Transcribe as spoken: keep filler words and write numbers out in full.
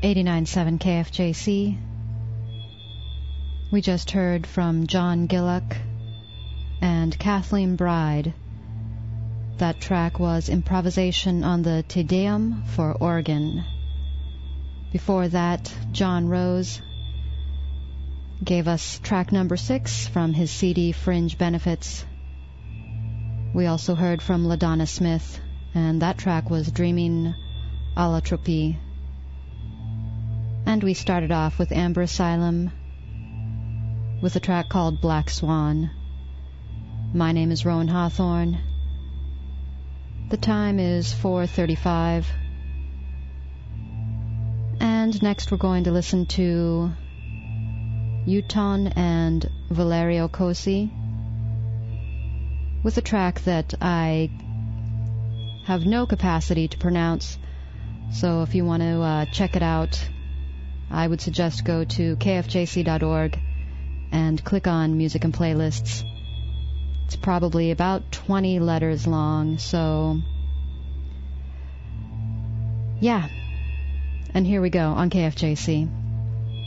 eighty-nine point seven K F J C. We just heard from John Gillock and Kathleen Bride. That track was Improvisation on the Te Deum for organ. Before that, John Rose gave us track number six from his C D Fringe Benefits. We also heard from LaDonna Smith, and that track was Dreaming a la Tropie. And we started off with Amber Asylum with a track called Black Swan. My name is Rowan Hawthorne. The time is four thirty-five. And next we're going to listen to Uton and Valerio Cosi with a track that I have no capacity to pronounce. So if you want to uh, check it out, I would suggest go to K F J C dot org and click on Music and Playlists. It's probably about twenty letters long, so yeah. And here we go on K F J C.